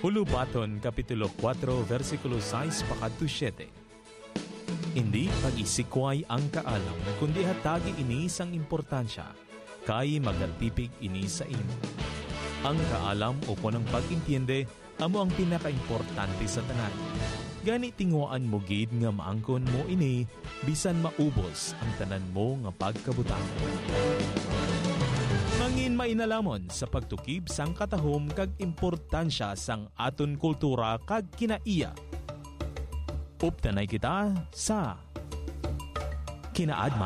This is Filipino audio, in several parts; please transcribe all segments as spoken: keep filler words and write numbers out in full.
Hulubaton, Kapitulo four, versikulo six pakadto siyete. Hindi pag-isikway ang kaalam, kundi hatagi ini sang importansya, kay magatipig ini sa imo. Ang kaalam o kunang pag-intindi, amo ang pinaka-importante sa tanan. Gani tingwaan mo gid nga maangkon mo ini, bisan maubos ang tanan mo nga pagkabutang. Mangin mainalamon sa pagtukib sang katahom kag importansya sang aton kultura kag kinaiya. Uptanay kita sa Kinaadman.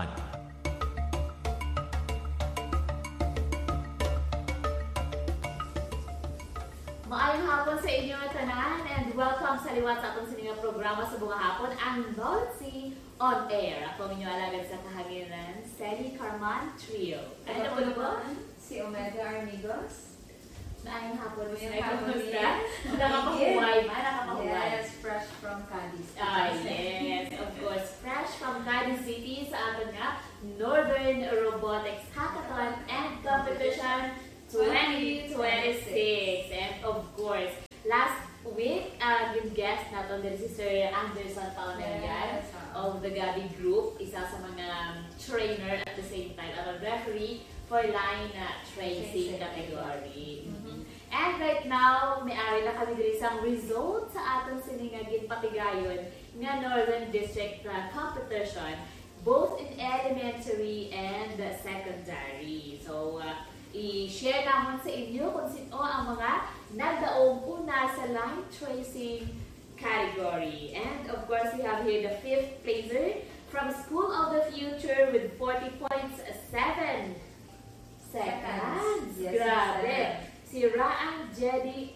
Maayong hapon sa inyo tanan and welcome sa liwat sa atong sininga programa sa bunga hapon, ang Nolsi on Air. Ako minyo alagad sa kahanginan, Sally Carman Trio. Ano po naman? Si Omega Armigos. Maayong hapon, Miss Maayong Mike. hapon, Kumusta? yes. Nakakahuway man, nakakahuway. Yes, fresh from Cadiz. Ah, yes, of course. Fresh from Cadiz City sa ating nga Northern Robotics Hackathon and Competition twenty twenty-six. And of course, last week, uh, yung guest natin din si Sir Anderson Paunarian Yes. of the Gabi Group, isa sa mga trainer at the same time, ano, referee for line uh, tracing Tracing. category. Mhm. And right now, may-ari na kami diri sa result sa atong siningagin patigayon nga Northern District uh, competition, both in elementary and uh, secondary. So, uh, i-share naman sa inyo kung sino ang mga nagdaong una sa line tracing category. And of course, we have here the fifth placer from School of the Future with forty point seven seconds. Yes, Grabe. yes, Si Raan Jedi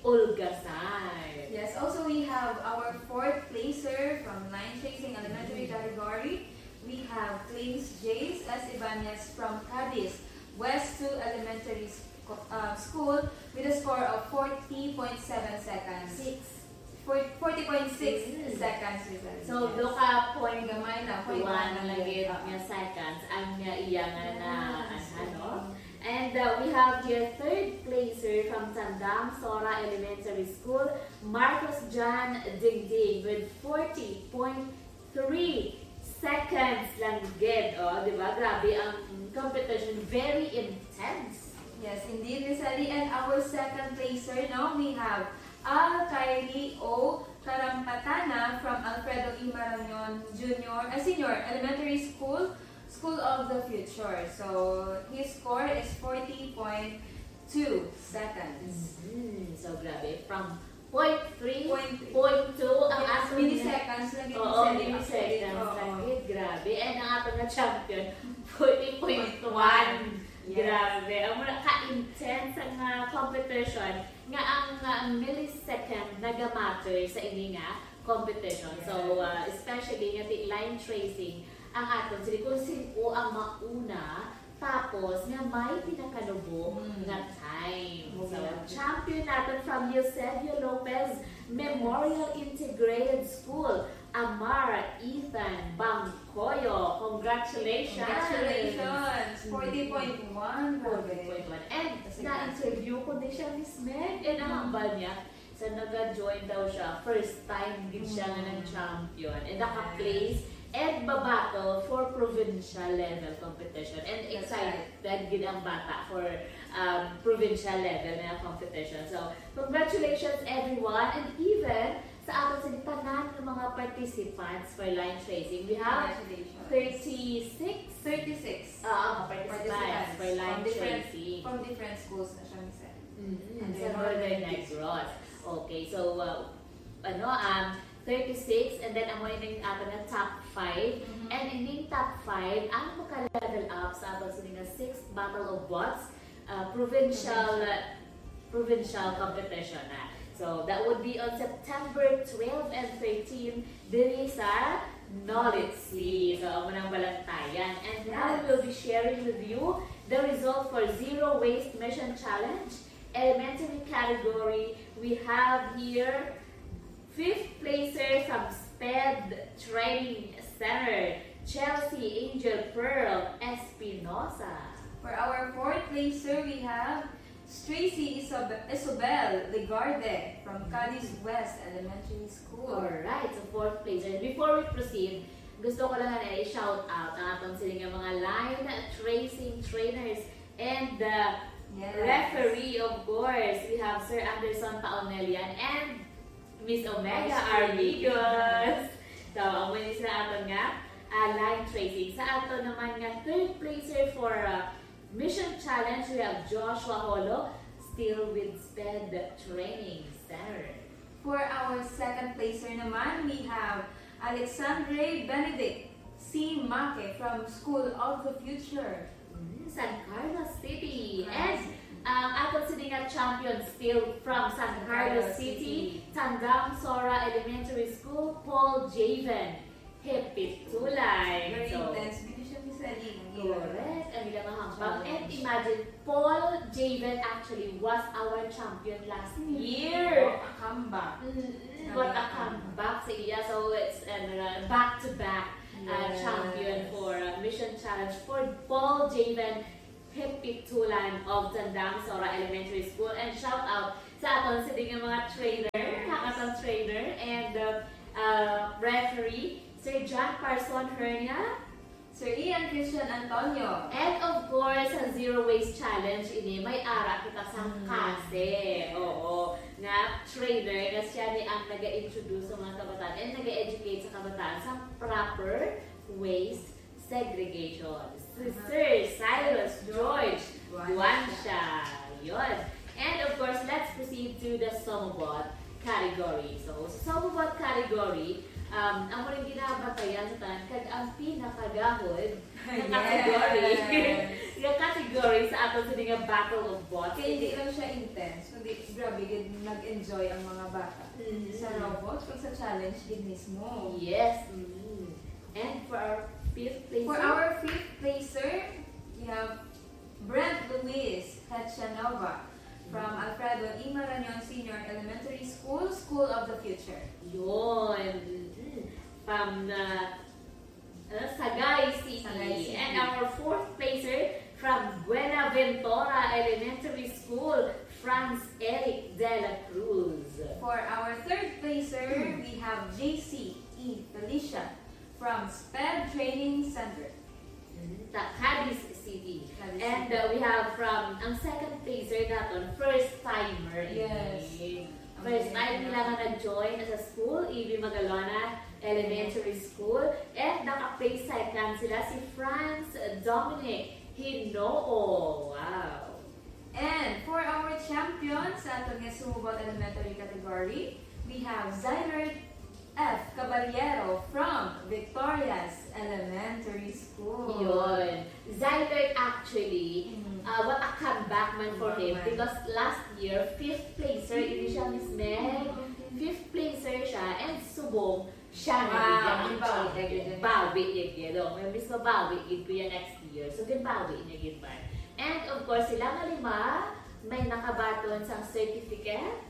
Ulgasay. Yes, also we have our fourth placer from line tracing elementary category. We have Claims Jace S. Ibanez from Cadiz West two Elementary Sc- uh, School with a score of forty point seven seconds. Six. forty point six Mm. seconds. Yes. So, do ka point Gamay na, one point one na lagi nga seconds ang nga iya nga na Yes. ano. And uh, we have here third placer from Tandang Sora Elementary School, Marcos John Dingding with forty point three seconds lang gid. Oh, di ba? Grabe ang competition, very intense. Yes, indeed, Miss Ali. And our second placer now, we have Al Kylie O. Karampatana from Alfredo E. Marañon Junior, uh, Senior Elementary School, School of the Future. So, his score is forty point two seconds. Mm, so, grabe. From point three, Point- point two, ang Yes, ating milliseconds lang yun, Oo, Miss Ali. milliseconds Oo. lang yun. Grabe. And ang ating na champion, forty point one. Yes. Grabe. Ang mga ka-intense ang uh, competition nga ang uh, millisecond nagamatter sa ini nga competition. So, uh, especially nga ti line tracing ang aton sila kung sino ang mauna tapos nga may pinakanubo Mm. nga time. So, Yeah. champion natin from Eusebio Lopez Memorial Integrated School, Amar Ethan Bangkoyo. Congratulations! Congratulations! forty point one. forty point one. And na-interview ko din siya, Miss Meg. And ang hambal niya, sa nag-join daw siya, first time din siya nga ng champion. And naka-place and babato for provincial level competition. And That's excited gid ang bata for um, provincial level na competition. So, congratulations everyone. And even sa ating sinitanan ng mga participants for line tracing, we have Congratulations. thirty-six thirty-six. uh, participants for line from different, tracing. from different schools na siya, Miss Ali. Mm-hmm. And Sa then Northern Northern Negros. Okay, so, uh, ano, um, thirty-six, and then ang muna yung ato na top five. Mhm. And in yung top five, ang maka-level up sa ato sa nga sixth Battle of Bots, uh, provincial, uh, provincial competition na. So, that would be on September twelve and thirteen diri sa Knowledge Sea. So, ang munang balantayan. And now, we'll be sharing with you the result for Zero Waste Mission Challenge, elementary category. We have here fifth placer from SPED Training Center, Chelsea Angel Pearl Espinosa. For our fourth placer, we have Tracy Isobe- Isobel Legarde from Cadiz West Elementary School. Alright, so fourth place. And before we proceed, gusto ko lang na i-shout out ang atong siling mga line tracing trainers and the Yes. referee, of course. We have Sir Anderson Paonelian and Miss Omega Armigos. So, ang muna sila aton nga uh, line tracing. Sa aton naman nga third placer for uh, Mission Challenge, we have Joshua Holo, still with SPED Training Center. For our second placer naman, we have Alexandre Benedict C. Make from School of the Future. San Carlos City. And um, ato sila nga champion still from San Carlos City, Tandang Sora Elementary School, Paul Javen Hepitulay. Very So, intense. Hindi siya misali. correct. Ang ilang hambang. And imagine, Paul Javen actually was our champion last year. A comeback. Mm, What a comeback sa iya. So it's uh, back-to-back uh, Yes. champion for uh, Mission Challenge for Paul Javen Hepitulan of Tandang Sora Elementary School. And shout out sa aton sa mga mga trainer, hackathon trainer, and uh, uh, referee, Sir John Parson Hernia, Sir Ian Christian Antonio. and of course, sa Zero Waste Challenge, ini may ara kita sa kase. Oo. Nga trainer, nga siya ni ang nag-introduce sa mga kabataan and nag-educate sa kabataan sa proper waste segregation. Si Sir Cyrus George Guansha. Yun. And of course, let's proceed to the Somobot category. So, sa Somobot category, um, ang muling ginabatayan sa tanan, kag ang pinakagahod na category. Yung category sa ato sa nga Battle of Bots. Kaya hindi lang siya intense, kundi grabe, gid nag-enjoy ang mga bata. Mhm. Sa robots, pag sa challenge din mismo. Yes. Mm. And for our fifth place. For our fifth placer, we have Brent Luis Cachanova from Alfredo E. Marañon Senior Elementary School, School of the Future. Yun. Mm. From the uh, Sagay City. Sagay City. And our fourth placer from Buenaventura Elementary School, Franz Eric De La Cruz. For our third placer, we have J C E. Felicia from SPED Training Center. Mm. Ta- Cadiz City. Cadiz And City. uh, we have from ang second placer naton, first timer. Yes. First time nila nga nag-join sa school, E V Magalona Elementary School. And naka-place second sila si Franz Dominic Hinoo. Wow. And for our champion sa atong nga Sumubot Elementary category, we have Zynard F. Caballero from Victorias Elementary School. Yun. Zylert actually, Mhm. uh, what a comeback man for him. Comeback. Because last year, fifth placer, hindi siya Miss Meg. Fifth placer siya, and subong siya na Wow, bigyan. bawi na yun. Bawi niya gito. May miss mabawi gid ko yan next year. So, ginbawi niya gid ba. And of course, sila nga lima, may nakabaton sa certificate,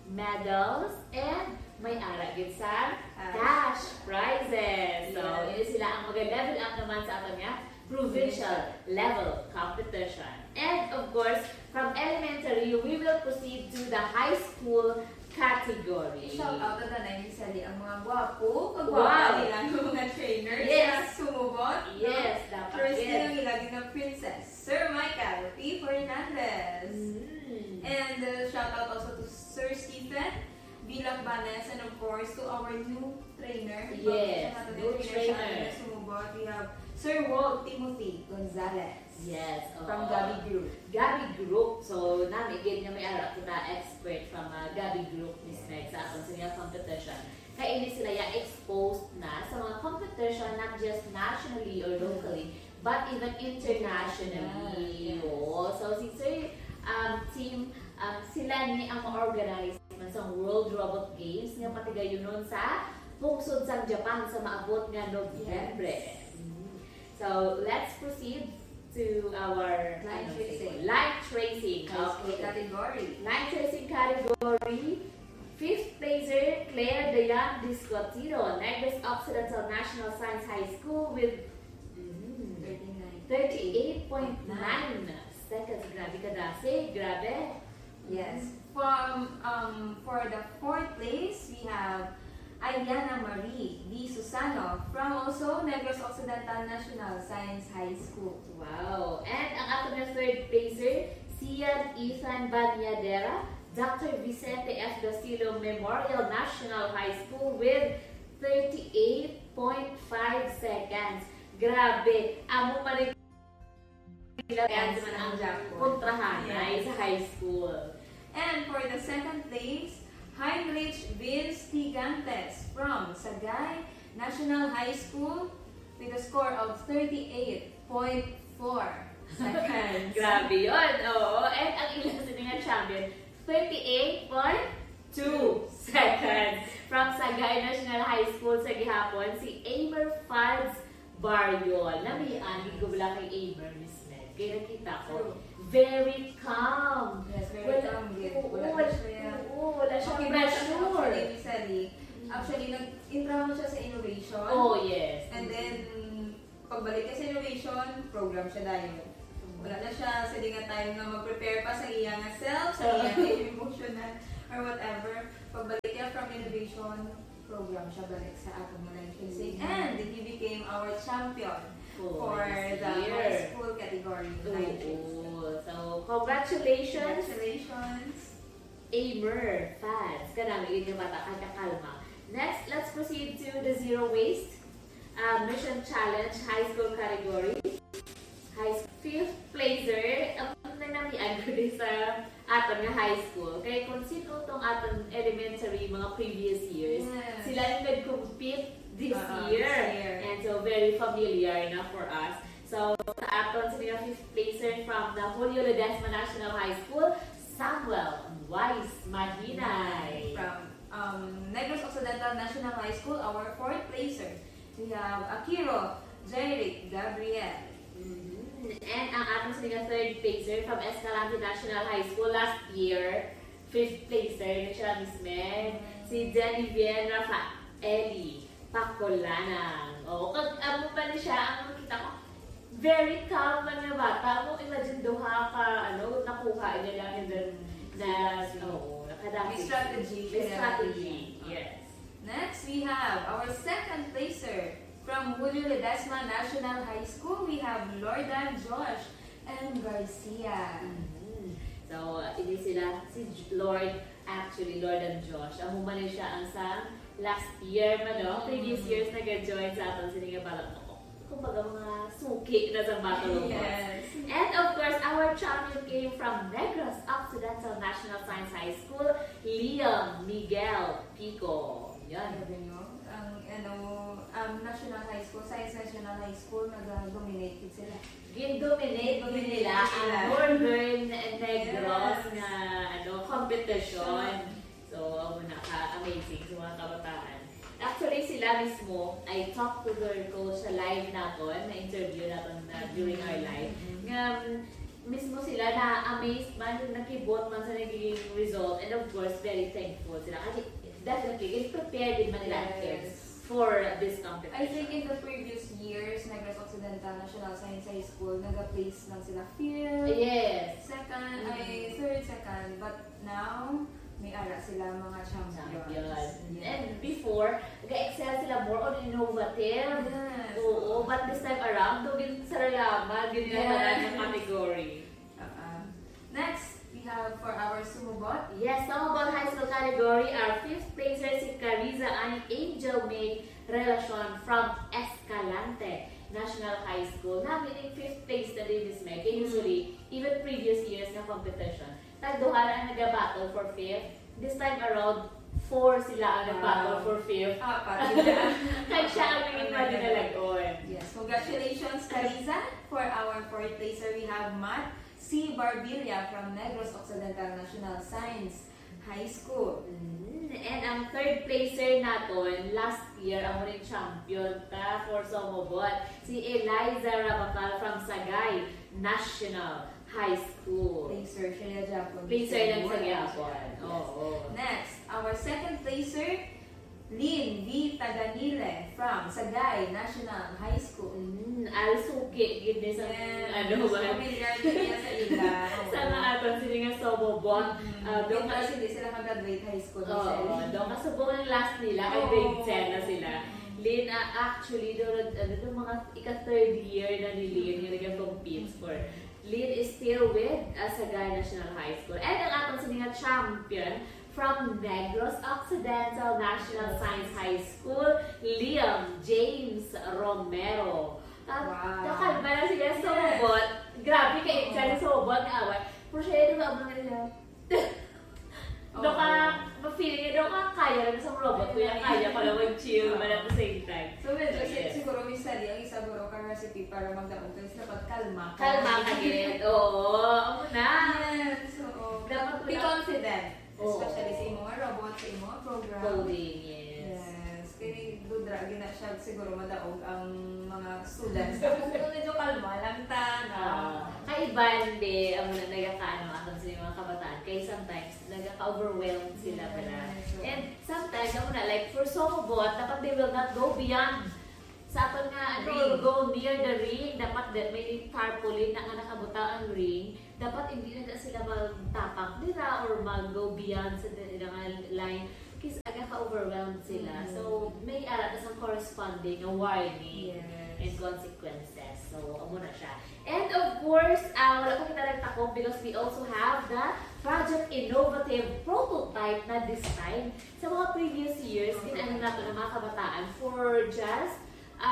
medals, and may ara gid sa cash prizes. So, Yes. ini sila ang mag-level up naman sa aton nga provincial level competition. And of course, from elementary, we will proceed to the high school category. Shout out na tanay ni Sally ang mga gwapo, kag Wow. gwapo nila ang mga trainers Yes. sa Sumubot. Yes, dapat First yes. din ang ilagay ng Princess, Sir Michael P. Fernandez. Mm. And uh, shout out also to Sir Stephen Bilang Banes, and of course to our new trainer. Yes, Bago siya new natin trainer. sa atin na Sumubot, we have Sir Walt Timothy Gonzalez. Yes. From oo. Gabi Group. Gabi Group. So, nami, again nga may ara kita expert from uh, Gabi Group Miss Meg sa aton sa nga competition. Kaya ini sila ya exposed na sa mga competition, not just nationally or locally, but even internationally. Yes. Oo. So, si Sir um, team, um, sila ni ang ma-organize man sa World Robot Games nga patigayonon sa pungsod sa Japan sa maabot nga Nobyembre. Mm. So, let's proceed to our Line ano, tracing. Line tracing. High school Okay. category. Line tracing category. Fifth placer, Claire Dayan Discotiro, Negros Occidental National Science High School with mm, thirty-nine. thirty-eight point nine seconds. Grabe ka dasi. Grabe. Yes. From um, for the fourth place, we have Ayana Marie D. Susano from also Negros Occidental National Science High School. Wow! And ang ating na third placer, Sian Ethan Banyadera, Doctor Vicente F. Dostilo Memorial National High School with thirty-eight point five seconds. Grabe! Amo pa rin ang kontrahan ay sa high school. And for the second place, Heinrich Vince Tigantes from Sagay National High School with a score of thirty-eight point four seconds. Grabe yun! Oo. And ang ilang sininga champion, thirty-eight point two seconds. From Sagay National High School sa gihapon, si Amer Fads Barriol. Namihan, hindi ko wala kay Amer, Miss Med. Kaya nakita ko, very calm. Yes, very Wala- calm. Oo, Wala wala siya. Oo, wala siyang Okay, pressure. actually, Sally, actually, nag-intraho siya sa innovation. Oh, yes. And then, pagbalik niya sa innovation, program siya dahil. Wala na siya sa nga time nga mag-prepare pa sa iyang self, sa iyang emotional, or whatever. Pagbalik niya from innovation, program siya balik sa atong Malaysian Sing. And he became our champion for this the year. high school category. Oo. So, congratulations, Congratulations. Amer Fads. Kanami yun yung bata kakakalma. Next, let's proceed to the Zero Waste uh, Mission Challenge High School category. High fifth placer, ang nanamian ko din sa aton nga high school. Kaya kung sino itong aton elementary mga previous years, Yes. sila yung nag-compete this, Uh-uh, year. this year. And so, very familiar na for us. So, sa aton sila fifth placer from the Julio Ledesma National High School, Samuel Wise Mahinay. From um, Negros Occidental National High School, our fourth placer, we have Akiro Jeric Gabriel. Mhm. And ang ating sila third placer from Escalante National High School last year, fifth placer na siya, Miss Med, si Jennifer Rafaeli Pacolanang. O, kag amo pa na siya, ang makita ko, very calm man nga bata. Mo, imagine duha ka, ano, nakuha niya lang and then, na, oo, nakadami. May strategy. May strategy, yes. Next, we have our second placer from Julio Ledesma National High School. We have Lordan Josh and Garcia. Mhm. So, uh, ini sila, si J- Lord, actually, Lord and Josh. Ang humanay siya ang sa last year, mano, previous years nag-join sa aton sila nga balak ako. Kumbaga mga suki na sa Battle of Bots. Yes. And of course, our champion came from Negros Occidental National Science High School, Liam Miguel Pico. Yan. Sabi nyo, ang ano, um, National High School, Science National High School, nag-dominate sila. Gin-dominate din nila ang Northern Negros na ano, competition. So, naka-amazing sa mga kabataan. Actually, sila mismo, I talked to their coach sa live natin, na-interview natin na during our live. Nga, mismo sila na-amazed man, nakibot man sa nagiging result. And of course, very thankful sila. Kasi definitely, it's prepared din man nila ang kids for this competition. I think in the previous years, Negros Occidental National Science High School, nag-place lang sila fifth, Yes. second, ay third, second. But now, may ara sila mga champions. Champion. And before, nag-excel sila more on innovative. Yes. Oo, but this time around, tugin sa ralaman, yun yung Yes. yeah. category. Uh-uh. Next, we have for our sumobot. Yes, sa about high school category, our fifth placer si Cariza Ani Angel May Relacion from Escalante National High School. Namin yung fifth place na din Miss Meg. And usually, even previous years na competition, tagduhara ang nag-battle for fifth. This time around, four sila ang nag-battle Wow. for fifth. Apat sila. Kaya siya ang naging madinalagon. Yes, congratulations, Cariza. For our fourth placer, we have Matt C. Barbilia from Negros Occidental National Science High School. Mm, And ang third placer naton, last year, ang muling champion ta for Somobot, si Eliza Rabacal from Sagay National High School. Placer siya Japon. Placer lang sa Yapon. Oo. Next, our second placer, Lynn V. Taganile from Sagay National High School. Mm, Alsuki, gid sa Yes. ano ba? Familiar din niya sa ila. Sa mga aton sila nga sobobot. Ah, Doon doon kasi kasi hindi sila mag-graduate high school. Oo, doon kasubong ang last nila kay grade ten na sila. Lynn, uh, actually, doon ano, doon mga ika-third year na ni Lynn yung nag-compete for. Lynn is still with uh, Sagay National High School. And ang atong sila nga champion from Negros Occidental National Science High School, Liam James Romero. Wow. Nakalma na siya sa robot. Grabe kayo siya sa robot nga away. Pero siya yung mga mga nila. Doon ka, ma-feeling niya, doon ka kaya lang sa robot. Kuya kaya pala mag-chill but at the same time. So medyo Yes. siguro may study ang isa siguro kang recipe para magdaon kayo sa pagkalma. Kalma ka din. Oo, ako na. Yes. So, Dapat be wala- confident. Oo. Especially sa imong robot, sa imong program. Coding, yes. Yes. Kaya dudra, gina siya siguro madaog ang mga students. Kung medyo kalma lang ta na. Uh, kaiban di, ang mga nagkakaano aton sa mga kabataan. Kaya sometimes, nagka-overwhelmed sila pala. And sometimes, ako na, like, for Somobot, dapat they will not go beyond sa aton nga, ano, Ring. go near the ring. Dapat that may tarpaulin na nga nakabuta ang ring. Dapat hindi na sila magtapak nila or mag-go beyond sa ilang line. Kasi aga ka-overwhelmed sila. Mm-hmm. So, may arat na corresponding na warning Yes. and consequences. So, amo na siya. And of course, uh, wala ko kita nagtakot because we also have the Project Innovative Prototype na this time. Sa mga previous years, ginano nato ng mga kabataan for just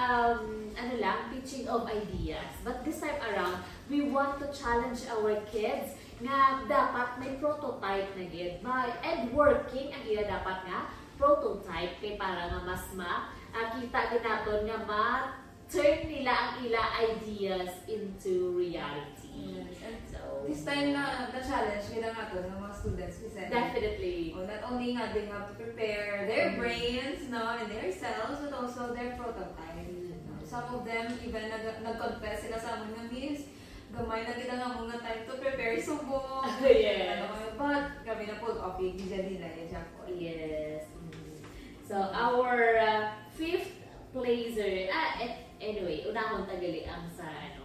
um, ano lang, teaching of ideas. But this time around, we want to challenge our kids nga dapat may prototype na gid. Ma- And working ang ila dapat nga prototype kay para nga mas ma uh, kita din naton nga ma turn nila ang ila ideas into reality. Yes. And So, this time na the challenge nila nga to ng mga students kasi definitely. oh, not only nga they have to prepare their brains no and their cells but also their prototype. No? Some of them even nag nag-confess sila sa amon nga miss gamay na kita nga mga time to prepare subok. Yes. Ano, but kami na pull off yung dyan nila eh, Jaco. Yes. Mhm. So, our uh, fifth placer, ah, et, anyway, unahon tagali ang sa, ano,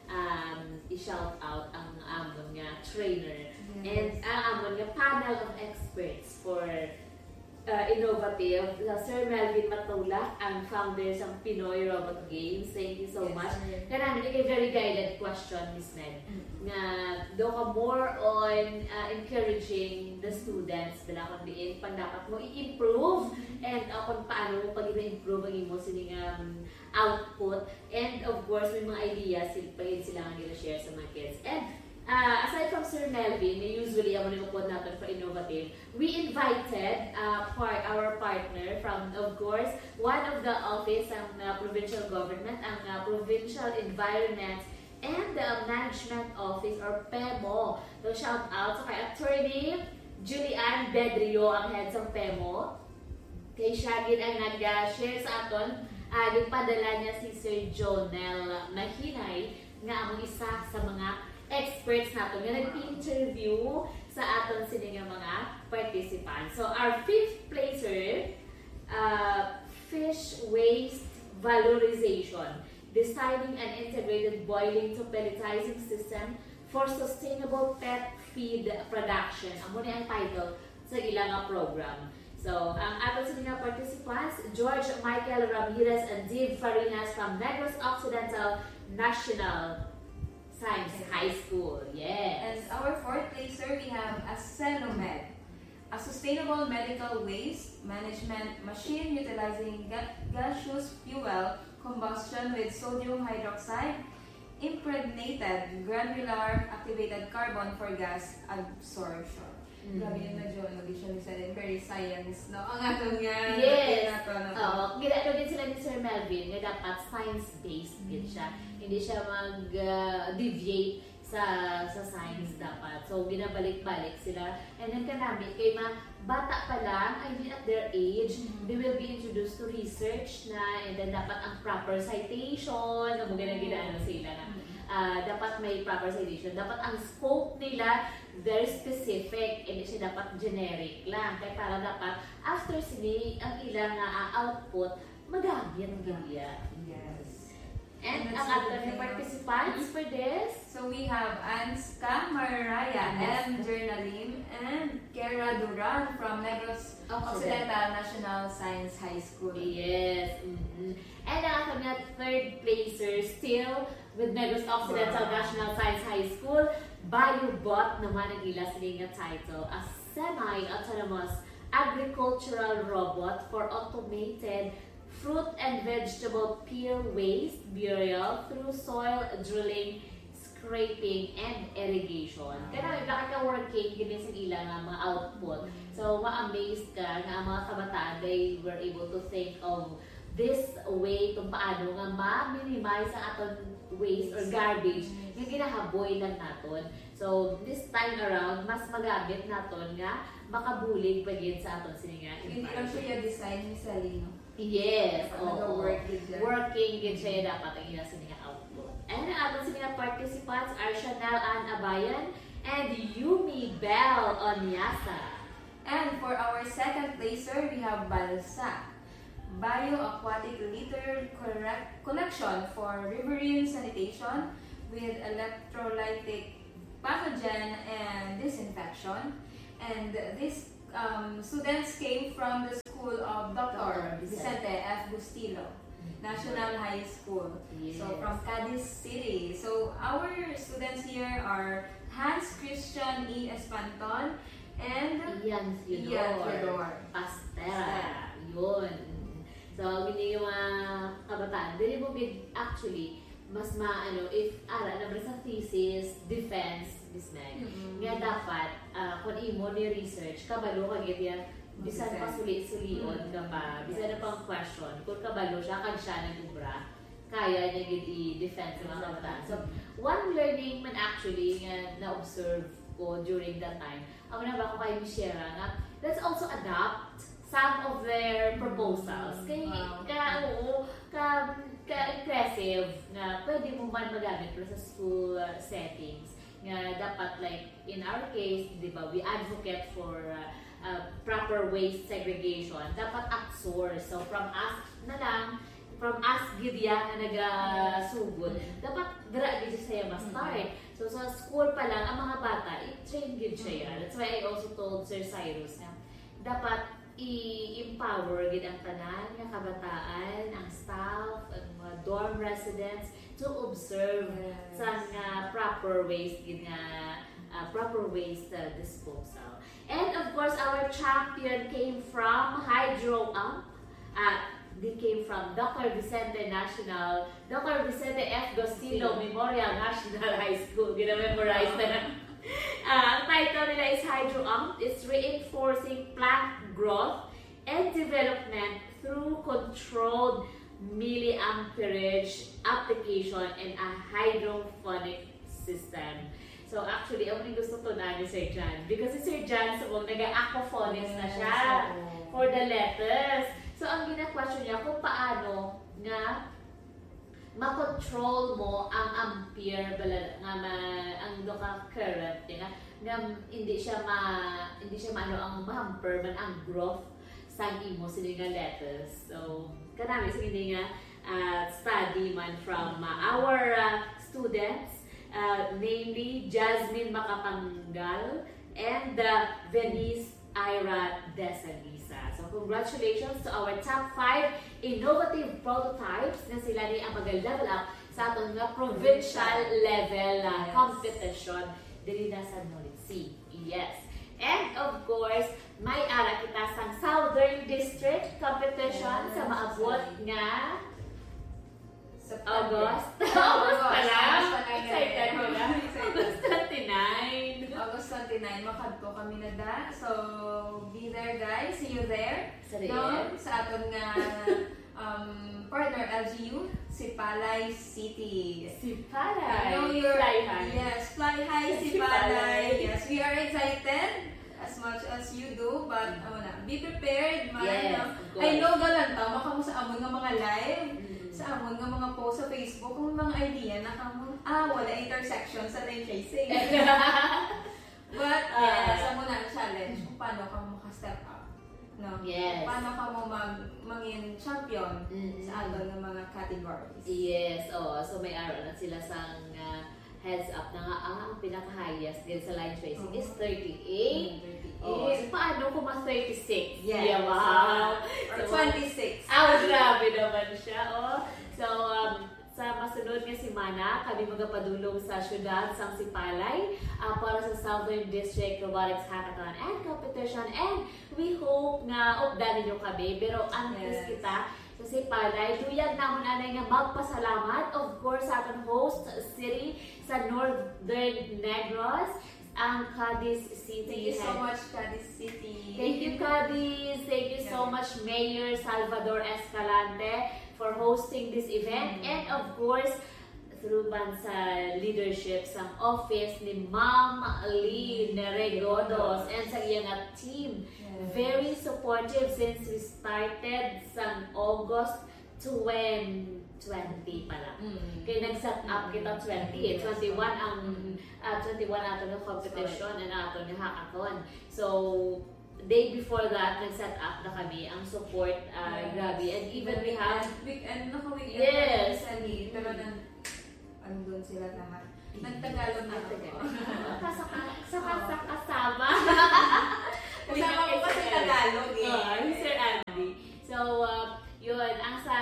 um, i-shout out ang amon nga trainer. Yes. And ang amon nga panel of experts for uh, innovative, uh, Sir Melvin Matulak, ang founder sa Pinoy Robot Games. Thank you so Yes, much. sir. Kaya namin, a very guided question, Miss Ned. Nga do ka more on uh, encouraging the students dala kung diin pang dapat mo i-improve and uh, kung paano mo pag i-improve ang imo sining um, output and of course may mga ideas sil pagin sila nga nila share sa mga kids. And uh, aside from Sir Melvin, usually ang mga pod natin for innovative, we invited uh, part, our partner from of course one of the office ang uh, provincial government, ang uh, Provincial Environment and the Management Office or P E M O. So shout out sa kay Attorney Julian Bedrio, ang head ng P E M O. Kay siya gid ang nag-share sa aton, uh, nagpadala niya si Sir Jonel Mahinay nga among isa sa mga experts nato nga nag-interview sa aton sini nga mga participants. So our fifth placer, uh, fish waste valorization. Designing an integrated boiling to pelletizing system for sustainable pet feed production. Amo ni ang title sa ilang nga program. So, ang ato sa mga participants, George Michael Ramirez and Dave Farinas from Negros Occidental National Science High School. Yes. And our fourth placer, we have Acenomed, a sustainable medical waste management machine utilizing ga gaseous fuel combustion with sodium hydroxide, impregnated granular activated carbon for gas absorption. Mm. Grabe yun na John, nag-issue sa very science, no? Ang atong nga, Yes. nato, no? Oo. Ginano din sila ni Sir Melvin nga dapat science-based din siya. Hindi siya mag-deviate sa sa science dapat. So, ginabalik-balik sila. And then kanami, kay mga bata pa lang, I mean at their age, they will be introduced to research na, and then dapat ang proper citation, ang mga ginano sila na uh, dapat may proper citation. Dapat ang scope nila very specific, hindi siya dapat generic lang. Kaya para dapat after sini ang ilang uh, output magamit niya. Yes. And And ang that's other the participants for this, So we have Anska Maraya, Yes. M. Journalim, and Kera Duran from Negros Occidental National Science High School. yes. Mm-hmm. And ang ating third placer still with Negros Occidental Wow. National Science High School, BioBot naman ang ila sining title, a semi-autonomous agricultural robot for automated fruit and vegetable peel waste burial through soil drilling, scraping, and irrigation. Kaya namin bakit ka working, ganyan sa ila nga mga output. So, ma-amazed ka nga ang mga kabataan, they were able to think of this way kung paano nga ma-minimize ang aton waste or garbage nga ginahaboy lang naton. So, this time around, mas magamit naton nga makabulig pa din sa aton sininga. Hindi lang siya design ni Salino. Yes, oo. Nag-work din dyan. Working din siya dapat ang ina sininga output. And ang aton sininga participants are Chanel Ann Abayan and Yumi Bell Onyasa. And for our second placer, we have Balsa, Bio-Aquatic Litter correct Collection for Riverine Sanitation with electrolytic pathogen and disinfection. And this um, students came from the school of Doctor Vicente F. Bustillo National High School. Yes. So from Cadiz City. So our students here are Hans Christian E. Espanton and Ian Ian Theodore. Theodore. Pastera. Yun. So, hindi yung mga kabataan. Dili mo gid actually, mas maano, if ara na sa thesis, defense, bisnay. Mm-hmm. Nga dapat, uh, kung imo ni research, kabalo ka gid yan, bisan pa sulit-sulion ka pa, bisan na pang question, kung kabalo siya, kag siya nagubra, kaya niya gid i-defense sa mga kabataan. So, one learning man actually nga na-observe ko during that time, ako na ba ko kay Michelle nga, let's also adapt some of their proposals. Kay, Wow. ka, oo, ka, ka-impressive na pwede mo man magamit pero sa school uh, settings. Nga dapat like, in our case, di ba, we advocate for uh, uh, proper waste segregation. Dapat outsource. So, from us na lang, from us gidya na nagasugod, dapat dira gid siya ma-start. So, sa school pa lang, ang mga bata, i-train gid siya. That's why I also told Sir Cyrus na dapat i-empower gid ang tanan nga kabataan, ang staff, ang mga dorm residents to observe Yes. sa nga proper waste gid nga uh, proper waste uh, disposal. And of course, our champion came from Hydro Amp. Uh, they came from Doctor Vicente National, Doctor Vicente F. Gostillo Memorial National High School. Gina-memorize na na. Uh, ang title nila is Hydro Amp. It's reinforcing plant growth and development through controlled milliamperage application in a hydroponic system. So actually, ako rin gusto to na ni Sir John. Because si Sir John, so, nag-aquaponics na siya for the lettuce. So ang gina-question niya kung paano nga makontrol mo ang ampere bala nga ma, ang local current nga, nga hindi siya ma hindi siya maano ang ma-hamper man ang growth sa imo sini nga lettuce. So kanami sini nga uh, study man from uh, our uh, students, uh, namely Jasmine Makapanggal and uh, Venice Ira Desalisa. So congratulations to our top five innovative prototypes na sila ni ang mag-level up sa atong nga provincial level uh, Yes. competition dili na sa Knowledge Sea. Yes. And of course, may ara kita sa Southern District competition Yes. sa maabot nga September. August. August pa lang. August pa lang. Excited ko na. August twenty-nine. August twenty-nine, makadto kami na da. So, be there guys. See you there. Sa No, sa aton nga um, partner L G U, si Palay City. Si Palay. Know your- Fly high. Yes, fly high si Si Palay. Palay. Yes, we are excited as much as you do, but ano na, be prepared man. Yes, no? of course. I know galang ta, makamu sa amon nga mga live, Mm. sa amon nga mga post sa Facebook, kung may mga idea na kamo, ah, wala intersection sa lane tracing. But, uh, yes, ang muna ang challenge kung paano ka maka-step up. No? Yes. Paano ka mo mag mangin champion Mm-hmm. sa ato ng mga categories. Yes, oh, so may araw na sila sang uh, heads up na nga ah, ang pinaka-highest din sa line tracing Oh. is thirty-eight. thirty-eight. Oh, so paano kung mas thirty-six? Yes. Yeah, wow. Or So, twenty-six. Ah, grabe naman siya, oh. So, um, sa masunod nga semana, kami magapadulong sa syudad sang Sipalay uh, para sa Southern District Robotics Hackathon and Competition. And we hope nga upda ninyo kami. Pero antes Yes. kita sa Sipalay, duyan namon anay nga magpasalamat, of course, sa aton host city sa Northern Negros, ang Cadiz City. Thank you so much, Cadiz City. Thank you, Cadiz. Thank you so Yeah. much, Mayor Salvador Escalante, for hosting this event. Mm. And of course, through man sa leadership sa office ni Ma'am Lee Neregodos and sa iyang nga team. Yeah. Very supportive since we started sa August twenty twenty pala. Mm. Kaya nag-set up kita twenty, Yes. twenty-one ang Mm. uh, twenty-one ato ng competition and ato ng hackathon. So, day before that, nag-set up na kami ang support, uh, Yes. grabe. And even we have, weekend, naka-weekend. Yes. Yes. Pero nan, andun sila lahat. Nagtagalog na ako. kasaka, saka sa kasama. Kasama ko kasi Tagalog eh. Oh, Sir Andy. So, uh, yun, ang sa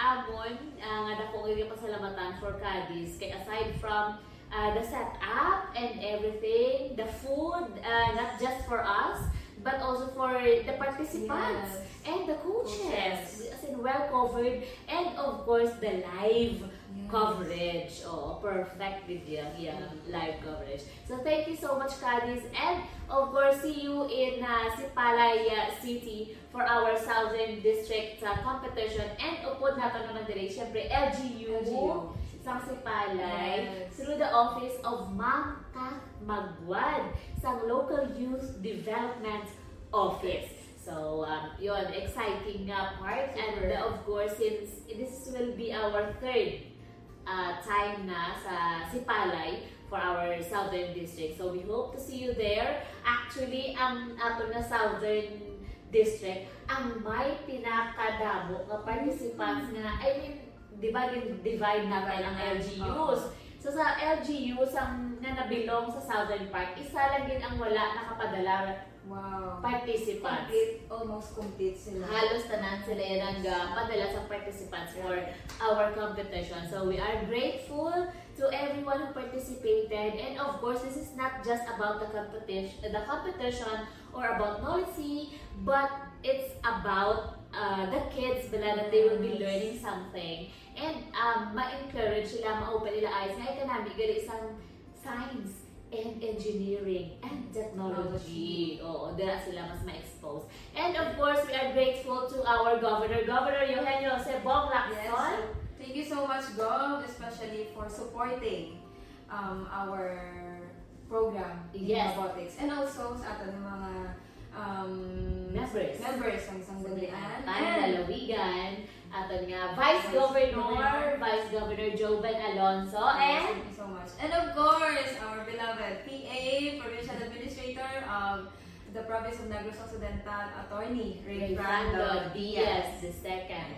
amon, ang uh, dako yung pasalamatan for Cadiz. Kaya aside from uh, the setup and everything, the food, uh, not just for us, but also for the participants Yes. and the coaches. Coaches. As in, well covered. And of course, the live Yes. coverage. Oh, perfect video. Yeah, live coverage. So, thank you so much, Cadiz. And of course, see you in uh, Sipalay uh, City for our Southern District uh, competition. And upod nato naman din, syempre, L G U. L G U. Sa Sipalay, Yes. through the office of Ma'am Kath Magwad sa Local Youth Development Office. So, um, yun, exciting uh, part. And uh, of course, since this will be our third uh, time na sa Sipalay for our Southern District. So, we hope to see you there. Actually, ang ato na Southern District, ang may pinakadamo nga participants nga, I mean, di ba, divide natin ang L G Us. So sa L G Us, ang nga nabilong sa Southern Park, isa lang din ang wala nakapadala Wow. participants. Complete, almost complete sila. Halos tanan sila yan ang uh, padala sa participants for our competition. So we are grateful to everyone who participated. And of course, this is not just about the competition, the competition or about knowledge, but it's about uh, the kids bala that they will be learning something. And um, ma-encourage sila, ma-open nila eyes na economic, gali isang science and engineering and technology. Oo, dira sila mas ma-expose. And of course, we are grateful to our Governor, Governor Eugenio Sebong Yes. Lacson. Thank you so much, Gov, especially for supporting um, our program in Yes. robotics. And also sa atin ng mga um, Members. members ng Sanggunian. Tan Dalawigan, aton nga Vice Governor, Vice Governor Joven Alonso, Yes, and thank you so much. And of course, our beloved P A, Provincial Administrator of the Province of Negros Occidental, Attorney Ray Fernando Frando Diaz the second.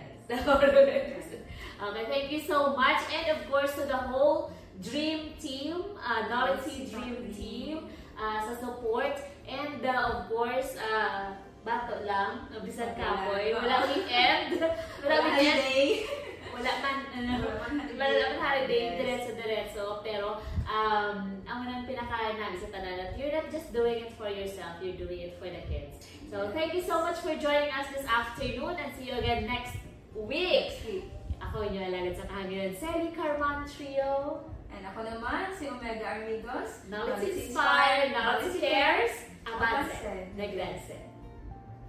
Okay, thank you so much. And of course, to the whole Dream Team, uh, Knowledge Yes, Dream exactly. Team, uh, sa support. And uh, of course, uh, bato lang, bisan kapoy, wala weekend, wala weekend, Holiday. wala man, ano, Wala man holiday. wala man holiday, Yes. diretso-diretso. Pero, um, ang unang pinaka namin sa tanan, that you're not just doing it for yourself, you're doing it for the kids. So, thank you so much for joining us this afternoon and see you again next week. Next week. Ako inyo alagad sa kahangin, Sally Carman Trio. And ako naman, si Omega Amigos. Now it's Knowledge inspired.